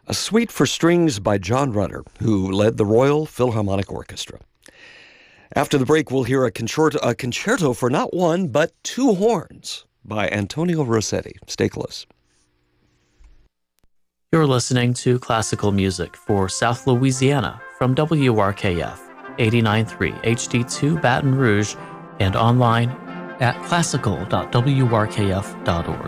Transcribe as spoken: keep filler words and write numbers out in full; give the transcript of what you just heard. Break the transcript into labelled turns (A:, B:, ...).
A: a suite for strings by John Rutter, who led the Royal Philharmonic Orchestra. After the break, we'll hear a concerto, a concerto for not one, but two horns by Antonio Rossetti. Stay close.
B: You're listening to classical music for South Louisiana from W R K F eighty-nine point three H D two Baton Rouge and online at classical dot w r k f dot org.